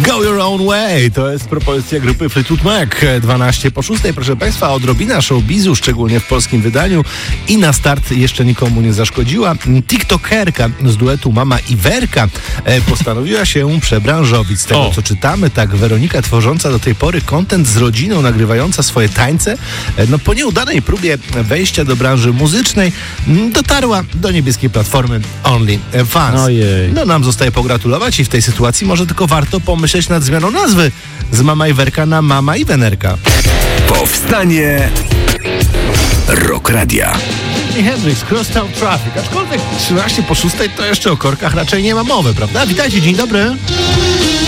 Go Your Own Way to jest propozycja grupy Fleetwood Mac. 12 po 6, proszę Państwa, odrobina showbizu, szczególnie w polskim wydaniu i na start jeszcze nikomu nie zaszkodziła. TikTokerka z duetu Mama i Werka postanowiła się przebranżowić. Z tego co czytamy, tak Weronika, tworząca do tej pory content z rodziną, nagrywająca swoje tańce, po nieudanej próbie wejścia do branży muzycznej dotarła do niebieskiej platformy OnlyFans. Nam zostaje pogratulować i w tej sytuacji może tylko warto pomyśleć nad zmianą nazwy z Mama i Werka na Mama i Wenerka. Powstanie Rock Radia. Jimi Hendrix, Crosstown Traffic. Aczkolwiek 13 po 6 to jeszcze o korkach raczej nie ma mowy, prawda? Witajcie, dzień dobry.